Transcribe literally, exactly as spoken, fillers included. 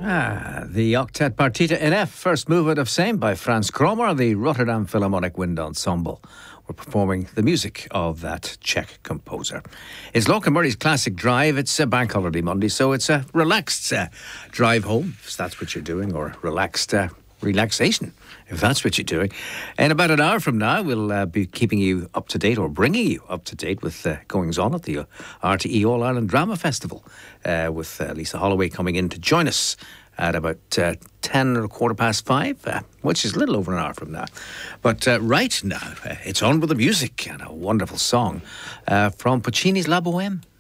Ah, the Octet Partita in F, first movement of Same by Franz Kromer, the Rotterdam Philharmonic Wind Ensemble. We're performing the music of that Czech composer. It's Local Murray's Classic Drive. It's a bank holiday Monday, so it's a relaxed uh, drive home, if that's what you're doing, or relaxed uh, relaxation, if that's what you're doing. In about an hour from now, we'll uh, be keeping you up to date, or bringing you up to date with uh, goings on at the R T E All Ireland Drama Festival, uh, with uh, Lisa Holloway coming in to join us at about uh, ten or a quarter past five, uh, which is a little over an hour from now. But uh, right now, uh, it's on with the music and a wonderful song uh, from Puccini's La Boheme.